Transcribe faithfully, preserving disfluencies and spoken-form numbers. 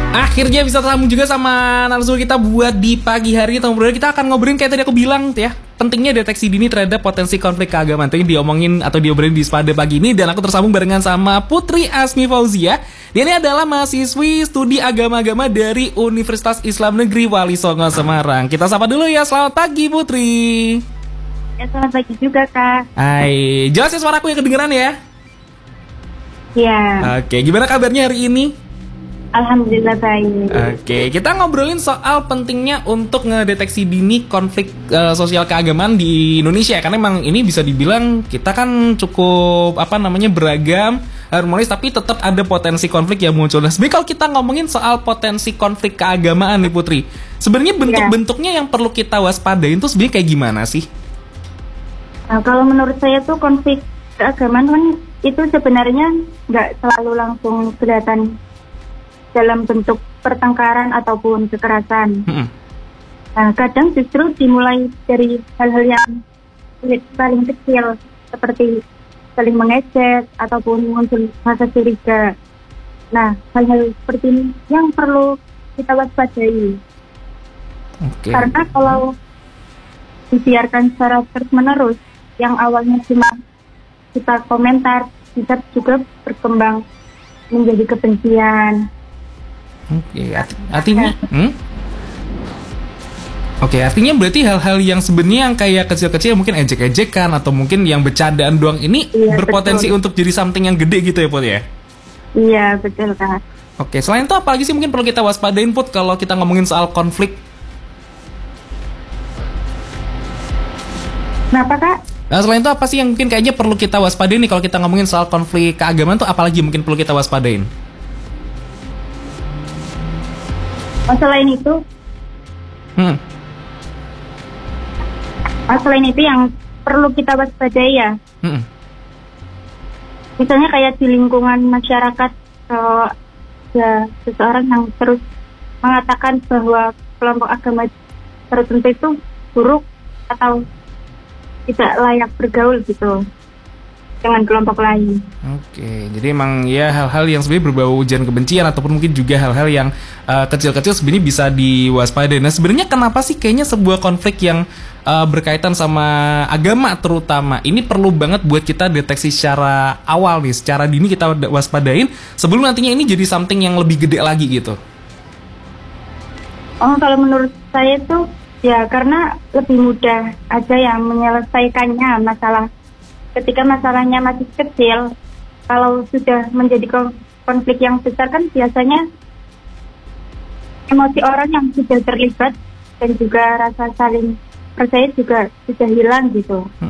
Akhirnya bisa tersambung juga sama narasumber kita buat di pagi hari ini. Teman-teman, kita akan ngobrolin kayak tadi aku bilang ya, pentingnya deteksi dini terhadap potensi konflik keagamaan. Itu yang diomongin atau diobrolin di Spada pagi ini. Dan aku tersambung barengan sama Putri Asmi Fauzia. Dia ini adalah mahasiswi studi agama-agama dari Universitas Islam Negeri Wali Songo Semarang. Kita sapa dulu ya, selamat pagi Putri. Ya, selamat pagi juga Kak. Hai, jelas ya suaraku yang kedengeran ya? Ya. Oke, gimana kabarnya hari ini? Alhamdulillah baik. Oke, kita ngobrolin soal pentingnya untuk ngedeteksi dini konflik uh, sosial keagamaan di Indonesia. Karena memang ini bisa dibilang kita kan cukup apa namanya beragam, harmonis, tapi tetap ada potensi konflik yang muncul. Nah, sebenarnya kalau kita ngomongin soal potensi konflik keagamaan nih Putri, sebenarnya bentuk-bentuknya yang perlu kita waspadain tuh sebenarnya kayak gimana sih? Nah, kalau menurut saya tuh konflik keagamaan kan itu sebenarnya nggak selalu langsung kelihatan dalam bentuk pertengkaran ataupun kekerasan. Mm-hmm. Nah, kadang justru dimulai dari hal-hal yang paling kecil seperti saling mengejek ataupun muncul rasa curiga. Nah, hal-hal seperti ini yang perlu kita waspadai. Okay. Karena kalau dibiarkan secara terus-menerus, yang awalnya cuma kita komentar bisa juga berkembang menjadi kebencian. Oke, okay, art- artinya, hmm? Oke, okay, artinya berarti hal-hal yang sebenarnya yang kayak kecil-kecil mungkin ejek-ejekan atau mungkin yang bercandaan doang ini iya, berpotensi betul. Untuk jadi something yang gede gitu ya Put ya? Iya betul Kak. Oke, okay, selain itu apa lagi sih mungkin perlu kita waspadain Put kalau kita ngomongin soal konflik? Kenapa Kak? Nah selain itu apa sih yang mungkin kayaknya perlu kita waspadain nih kalau kita ngomongin soal konflik keagamaan tuh apalagi mungkin perlu kita waspadain? Oh, selain itu, hmm. oh, selain itu yang perlu kita waspadai ya. Hmm. Misalnya kayak di lingkungan masyarakat, kalau ya seseorang yang terus mengatakan bahwa kelompok agama tertentu itu buruk atau tidak layak bergaul gitu dengan kelompok lain. Oke, jadi emang ya hal-hal yang sebenarnya berbau ujian kebencian ataupun mungkin juga hal-hal yang uh, kecil-kecil sebenarnya bisa diwaspadai. Nah sebenarnya kenapa sih kayaknya sebuah konflik yang uh, berkaitan sama agama terutama ini perlu banget buat kita deteksi secara awal nih, secara dini kita waspadain sebelum nantinya ini jadi something yang lebih gede lagi gitu. Oh kalau menurut saya tuh ya karena lebih mudah aja yang menyelesaikannya masalah. Ketika masalahnya masih kecil, kalau sudah menjadi konflik yang besar kan biasanya emosi orang yang sudah terlibat dan juga rasa saling percaya juga sudah hilang gitu.